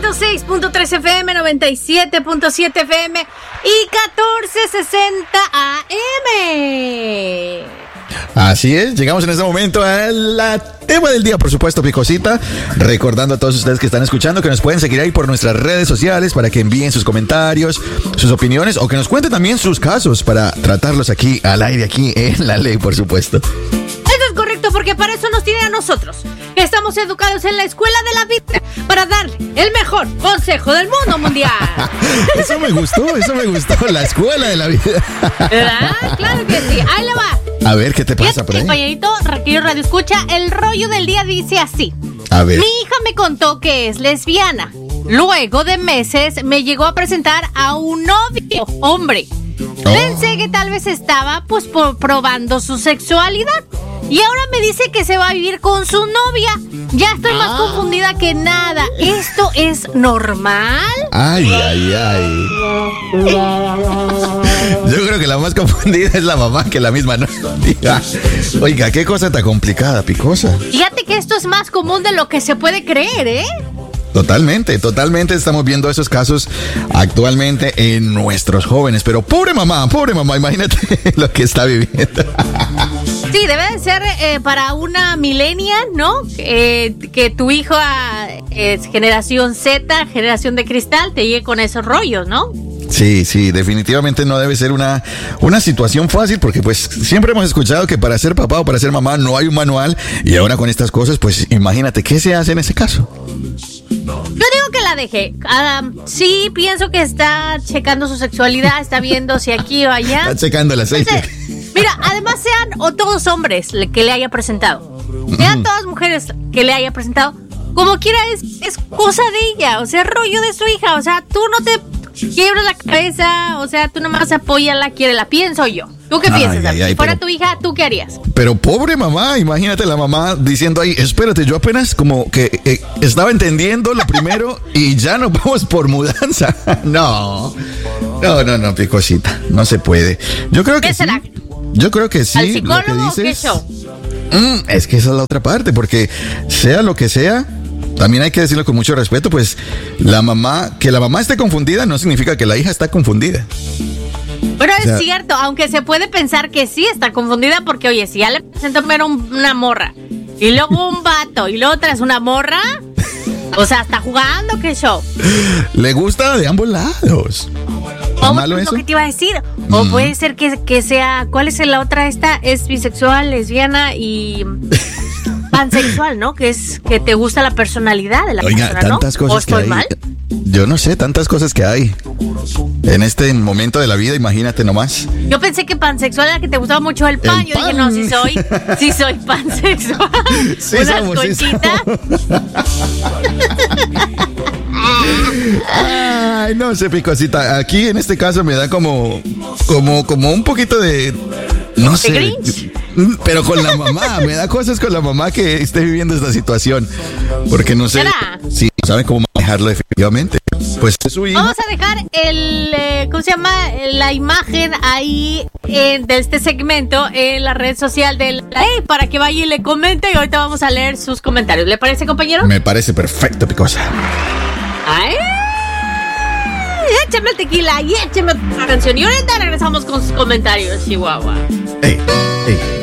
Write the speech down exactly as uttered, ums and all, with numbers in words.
ciento seis punto tres F M, noventa y siete punto siete F M y catorce sesenta A M. Así es, llegamos en este momento al tema del día, por supuesto, Picosita. Recordando a todos ustedes que están escuchando que nos pueden seguir ahí por nuestras redes sociales para que envíen sus comentarios, sus opiniones o que nos cuenten también sus casos para tratarlos aquí al aire, aquí en La Ley, por supuesto. Eso es correcto, porque para eso nos tienen a nosotros, que estamos educados en la escuela de la vida, para darle el mejor consejo del mundo mundial. Eso me gustó, eso me gustó, la escuela de la vida. ¿Verdad? Claro que sí, ahí le va. A ver, ¿qué te pasa por ahí? Compañerito, Raquel Radio Escucha, el rollo del día dice así. A ver. Mi hija me contó que es lesbiana. Luego de meses me llegó a presentar a un novio, hombre. Oh. Pensé que tal vez estaba pues por, probando su sexualidad. Y ahora me dice que se va a vivir con su novia. Ya estoy ah. más confundida que nada. ¿Esto es normal? Ay, ay, ay. Yo creo que la más confundida es la mamá que la misma novia. Oiga, qué cosa tan complicada, Picosa. Fíjate que esto es más común de lo que se puede creer, ¿eh? Totalmente, totalmente estamos viendo esos casos actualmente en nuestros jóvenes. Pero pobre mamá, pobre mamá, imagínate lo que está viviendo. Sí, debe de ser eh, para una millennial, ¿no? Eh, que tu hijo es generación Z, generación de cristal, te llegue con esos rollos, ¿no? Sí, sí, definitivamente no debe ser una, una situación fácil porque pues siempre hemos escuchado que para ser papá o para ser mamá no hay un manual y ahora con estas cosas pues imagínate, ¿qué se hace en ese caso? Yo digo que la deje. Um, sí, pienso que está checando su sexualidad, está viendo si aquí o allá. Está checando el aceite. Entonces, mira, además sean o todos hombres que le haya presentado, sean todas mujeres que le haya presentado, como quiera es, es cosa de ella, o sea, rollo de su hija, o sea, tú no te quiebras la cabeza, o sea, tú nomás apóyala, quiérela, pienso yo. ¿Tú qué piensas? Ay, ay, ay, si fuera pero, tu hija, ¿tú qué harías? Pero pobre mamá, imagínate la mamá diciendo ahí, espérate, yo apenas como que eh, estaba entendiendo lo primero y ya nos vamos por mudanza. No, no, no, no, Picosita, no se puede. Yo creo que ¿Qué sí. será? Yo creo que sí. ¿Al psicólogo lo que dices, o qué show? Mm, es que esa es la otra parte, porque sea lo que sea, también hay que decirlo con mucho respeto, pues la mamá, que la mamá esté confundida no significa que la hija está confundida. Pero o sea, es cierto, aunque se puede pensar que sí está confundida porque, oye, si ya le presentó primero un, una morra y luego un vato y luego tras una morra, o sea, está jugando, ¿qué show? Le gusta de ambos lados. ¿O malo eso? Lo que te iba a decir. Mm. O puede ser que, que sea, ¿cuál es la otra? Esta es bisexual, lesbiana y pansexual, ¿no? Que es que te gusta la personalidad de la Oiga, persona, tantas ¿no? cosas ¿O estoy que hay. mal? Yo no sé, tantas cosas que hay en este momento de la vida, imagínate nomás. Yo pensé que pansexual era que te gustaba mucho el pan. El Yo pan. dije, no, sí soy, sí soy pansexual. Sí Unas somos, conchitas. Sí Ay, no sé, Picosita. Aquí en este caso me da como, como, como un poquito de, no sé, ¿de Grinch? Pero con la mamá, me da cosas con la mamá que esté viviendo esta situación, porque no sé si sí, sabe cómo manejarlo efectivamente. Pues es su hija. Vamos a dejar el, eh, ¿cómo se llama? La imagen ahí eh, de este segmento en la red social de la ley para que vaya y le comente y ahorita vamos a leer sus comentarios. ¿Le parece, compañero? Me parece perfecto, Picosa. Ay, échame el tequila y échame la canción y ahorita regresamos con sus comentarios, Chihuahua. Ey, ey.